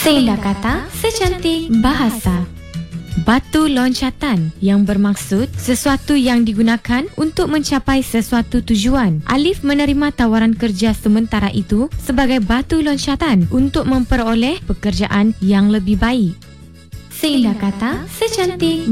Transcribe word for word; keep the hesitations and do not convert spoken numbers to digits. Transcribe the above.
Seindah kata, secantik bahasa. Batu loncatan yang bermaksud sesuatu yang digunakan untuk mencapai sesuatu tujuan. Alif menerima tawaran kerja sementara itu sebagai batu loncatan untuk memperoleh pekerjaan yang lebih baik. Seindah kata, secantik